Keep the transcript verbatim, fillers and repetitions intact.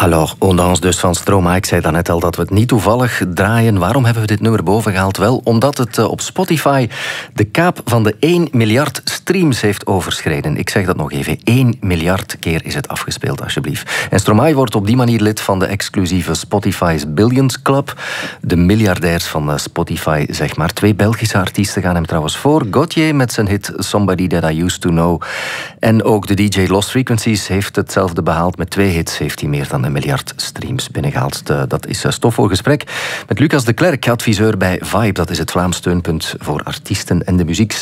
Alors, Ondanse dus van Stromae. Ik zei daarnet al dat we het niet toevallig draaien. Waarom hebben we dit nummer bovengehaald? Wel, omdat het op Spotify de kaap van de één miljard streams heeft overschreden. Ik zeg dat nog even. één miljard keer is het afgespeeld, alsjeblieft. En Stromae wordt op die manier lid van de exclusieve Spotify's Billions Club. De miljardairs van Spotify, zeg maar. Twee Belgische artiesten gaan hem trouwens voor. Gauthier met zijn hit Somebody That I Used To Know. En ook de D J Lost Frequencies heeft hetzelfde behaald. Met twee hits heeft hij meer dan een miljard streams binnengehaald. Dat is stof voor gesprek met Lucas de Klerk, adviseur bij Vibe. Dat is het Vlaams steunpunt voor artiesten en de muziek.